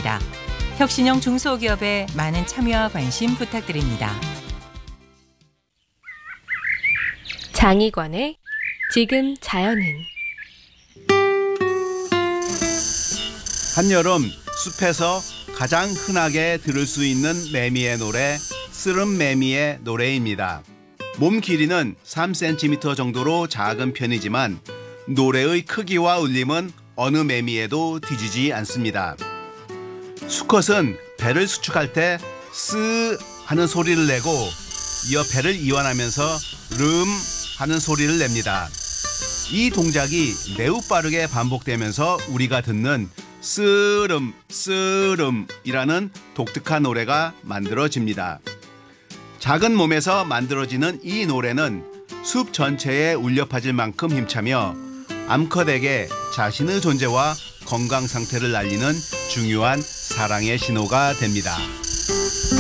있습니다. 혁신형 중소기업에 많은 참여와 관심 부탁드립니다. 장희관의 지금 자연은. 한여름 숲에서 가장 흔하게 들을 수 있는 매미의 노래, 쓰름매미의 노래입니다. 몸 길이는 3cm 정도로 작은 편이지만 노래의 크기와 울림은 어느 매미에도 뒤지지 않습니다. 수컷은 배를 수축할 때 쓰 하는 소리를 내고 이어 배를 이완하면서 름 하는 소리를 냅니다. 이 동작이 매우 빠르게 반복되면서 우리가 듣는 쓰름 쓰름이라는 독특한 노래가 만들어집니다. 작은 몸에서 만들어지는 이 노래는 숲 전체에 울려 퍼질 만큼 힘차며 암컷에게 자신의 존재와 건강 상태를 알리는 중요한 사랑의 신호가 됩니다.